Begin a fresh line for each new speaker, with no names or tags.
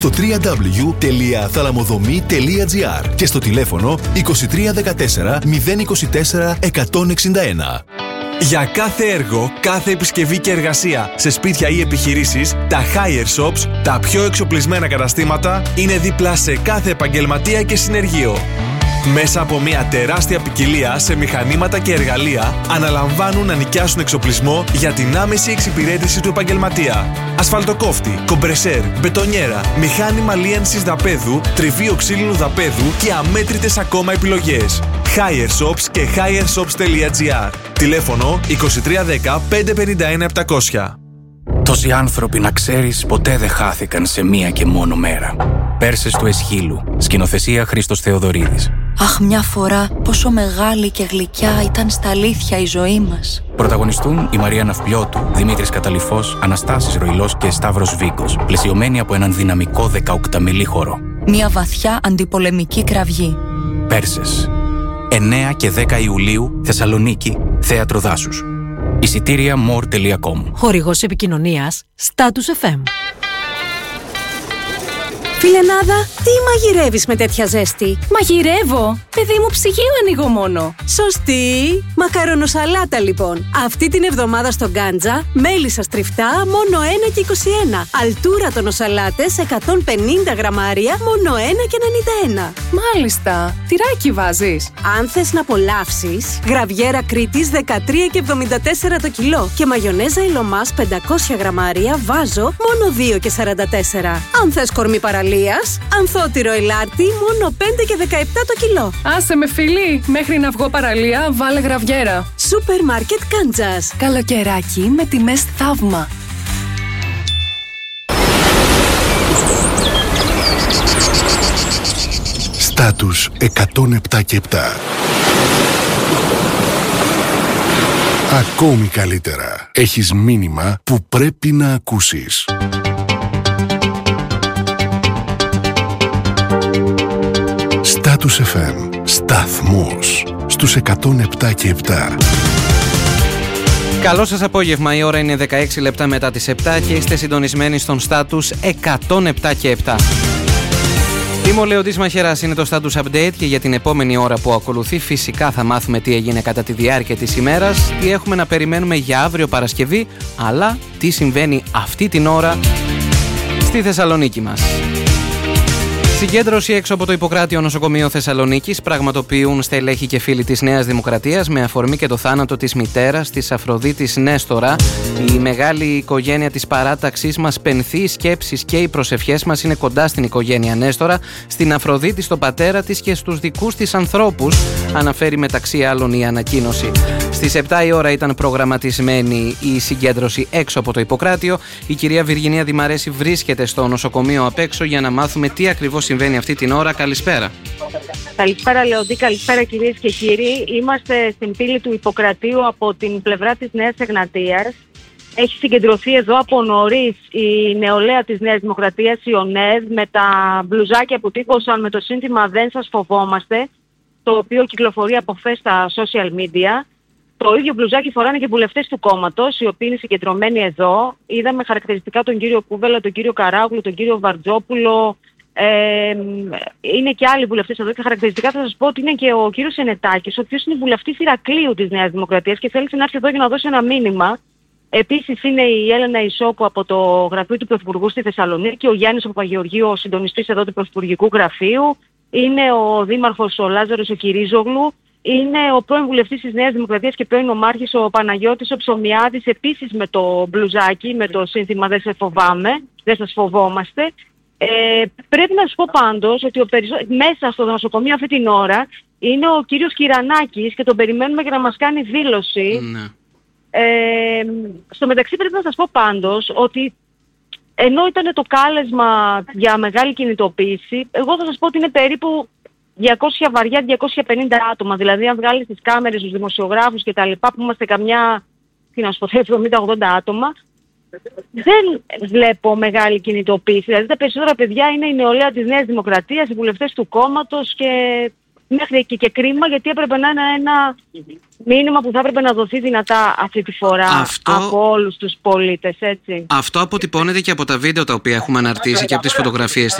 στο www.thalamodhomi.gr και στο τηλέφωνο 2314 024 161.
Για κάθε έργο, κάθε επισκευή και εργασία σε σπίτια ή επιχειρήσεις, τα Hire Shops, τα πιο εξοπλισμένα καταστήματα, είναι δίπλα σε κάθε επαγγελματία και συνεργείο. Μέσα από μια τεράστια ποικιλία σε μηχανήματα και εργαλεία, αναλαμβάνουν να νοικιάσουν εξοπλισμό για την άμεση εξυπηρέτηση του επαγγελματία. Ασφαλτοκόφτη, κομπρεσέρ, μπετονιέρα, μηχάνημα λίανσης δαπέδου, τριβείο ξύλινου δαπέδου και αμέτρητες ακόμα επιλογές. Hire Shops και hireshops.gr. Τηλέφωνο 2310 551 700.
Τόσοι άνθρωποι, να ξέρεις, ποτέ δεν χάθηκαν σε μία και μόνο μέρα. Πέρσες του Εσχύλου. Σκηνοθεσία Χρήστος Θεοδωρίδης.
Αχ, μια φορά πόσο μεγάλη και γλυκιά ήταν στα αλήθεια η ζωή μας.
Πρωταγωνιστούν η Μαρία Ναυπλιώτου, Δημήτρης Καταλυφός, Αναστάσης Ροϊλός και Σταύρος Βίκος, πλαισιωμένοι από έναν δυναμικό 18μηλή χώρο.
Μια βαθιά αντιπολεμική κραυγή.
Πέρσες. 9 και 10 Ιουλίου, Θεσσαλονίκη, Θέατρο Δάσους. Εισιτήρια more.com.
Χορηγός επικοινωνίας Status FM.
Φιλενάδα, τι μαγειρεύεις με τέτοια ζέστη?
Μαγειρεύω! Παιδί μου, ψυγείο ανοίγω μόνο.
Σωστή! Μακαρονοσαλάτα λοιπόν. Αυτή την εβδομάδα στο Γκάντζα, μέλισσα στριφτά μόνο 1 και 21. Αλτούρα τονοσαλάτες 150 γραμμάρια μόνο 1 και 91.
Μάλιστα! Τυράκι βάζεις?
Αν θες να απολαύσεις, γραβιέρα Κρήτης 13 και 74 το κιλό και μαγιονέζα Ηλωμάς 500 γραμμάρια βάζω μόνο 2 και 44. Αν θες κορμί παραλίας, ανθότυρο ελάρτη μόνο 5 και 17 το κιλό.
Άσε με φίλη, μέχρι να βγω παραλία βάλε γραβιέρα.
Σούπερ μάρκετ Κάντζας.
Καλοκαιράκι με τιμές θαύμα.
Στάτους 107 και 7. Ακόμη καλύτερα. Έχεις μήνυμα που πρέπει να ακούσεις. Status FM. Σταθμός στους 107 και 7.
Καλό σας απόγευμα, η ώρα είναι 16 λεπτά μετά τις 7 και είστε συντονισμένοι στον Status 107 και 7. Είμαι ο Λεοντής Μαχαιράς, είναι το Status Update και για την επόμενη ώρα που ακολουθεί φυσικά θα μάθουμε τι έγινε κατά τη διάρκεια της ημέρας, τι έχουμε να περιμένουμε για αύριο Παρασκευή, αλλά τι συμβαίνει αυτή την ώρα στη Θεσσαλονίκη μας. Συγκέντρωση έξω από το Ιπποκράτειο Νοσοκομείο Θεσσαλονίκης πραγματοποιούν στελέχη και φίλοι της Νέας Δημοκρατίας με αφορμή και το θάνατο της μητέρας της Αφροδίτης Νέστορα. Η μεγάλη οικογένεια της παράταξής μας πενθεί, οι σκέψεις και οι προσευχές μας είναι κοντά στην οικογένεια Νέστορα, στην Αφροδίτη, στον πατέρα της και στους δικούς της ανθρώπους, αναφέρει μεταξύ άλλων η ανακοίνωση. Στις 7 η ώρα ήταν προγραμματισμένη η συγκέντρωση έξω από το Ιπποκράτειο. Η κυρία Βυργινία Δημαρέση βρίσκεται στο νοσοκομείο απ' έξω για να μάθουμε τι ακριβώς συμβαίνει αυτή την ώρα. Καλησπέρα.
Καλησπέρα Λεοντή, καλησπέρα κυρίες και κύριοι. Είμαστε στην πύλη του Ιπποκρατείου από την πλευρά της Νέας Εγνατίας. Έχει συγκεντρωθεί εδώ από νωρίς η νεολαία της Νέας Δημοκρατίας, η ΟΝΕΔ, με τα μπλουζάκια που τύπωσαν με το σύνθημα «Δεν σας φοβόμαστε», το οποίο κυκλοφορεί από χθες στα social media. Το ίδιο μπλουζάκι φοράνε και βουλευτές του κόμματος, οι οποίοι είναι συγκεντρωμένοι εδώ. Είδαμε χαρακτηριστικά τον κύριο Κούβελα, τον κύριο Καράγλου, τον κύριο Βαρτζόπουλο. Είναι και άλλοι βουλευτές εδώ και χαρακτηριστικά θα σας πω ότι είναι και ο κύριος Ενετάκης, ο οποίος είναι βουλευτής Ηρακλείου της Νέας Δημοκρατίας και θέλησε να έρθει εδώ για να δώσει ένα μήνυμα. Επίσης είναι η Έλενα Ισόπου από το γραφείο του Πρωθυπουργού στη Θεσσαλονίκη, ο Γιάννης Παπαγεωργίου, ο συντονιστής εδώ του Πρωθυπουργικού Γραφείου, είναι ο Δήμαρχος ο Λάζαρος ο Κυρίζογλου, είναι ο πρώην βουλευτής της Νέας Δημοκρατίας και πρώην ομάρχης ο Παναγιώτης ο Ψωμιάδης, επίσης με το μπλουζάκι, με το σύνθημα «Δεν σε φοβάμαι», «Δεν σας φοβόμαστε». Πρέπει να σας πω πάντως ότι μέσα στο νοσοκομείο αυτή την ώρα είναι ο κύριος Κυρανάκης και τον περιμένουμε για να μας κάνει δήλωση. Ναι. Στο μεταξύ πρέπει να σας πω πάντως ότι ενώ ήταν το κάλεσμα για μεγάλη κινητοποίηση, εγώ θα σας πω ότι είναι περίπου 200 βαριά, 250 άτομα. Δηλαδή αν βγάλεις τις κάμερες, τους δημοσιογράφους και τα λοιπά που είμαστε καμιά, τι να σου πω, 70-80 άτομα, δεν βλέπω μεγάλη κινητοποίηση. Δηλαδή τα περισσότερα παιδιά είναι η νεολαία της Νέας Δημοκρατίας, οι βουλευτές του κόμματος και μέχρι εκεί, και κρίμα, γιατί έπρεπε να είναι ένα μήνυμα που θα έπρεπε να δοθεί δυνατά αυτή τη φορά από όλους τους πολίτες, έτσι.
Αυτό αποτυπώνεται και από τα βίντεο τα οποία έχουμε αναρτήσει και από τις φωτογραφίες